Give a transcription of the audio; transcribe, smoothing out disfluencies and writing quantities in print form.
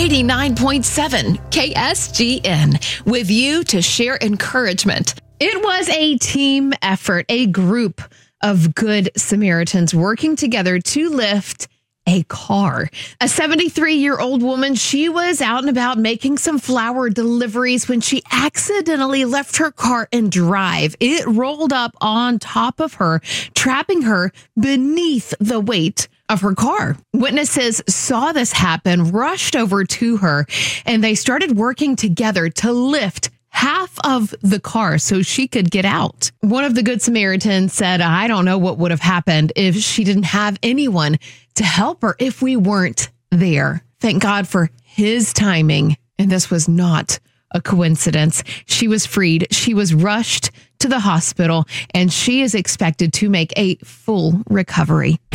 89.7 KSGN, with you to share encouragement. It was a team effort, a group of good Samaritans working together to lift a car. A 73-year-old woman, she was out and about making some flower deliveries when she accidentally left her car in drive. It rolled up on top of her, trapping her beneath the weight of her car. Witnesses saw this happen, rushed over to her, and they started working together to lift half of the car so she could get out. One of the Good Samaritans said, "I don't know what would have happened if she didn't have anyone to help her, if we weren't there." Thank God for his timing. And this was not a coincidence. She was freed. She was rushed to the hospital, and she is expected to make a full recovery.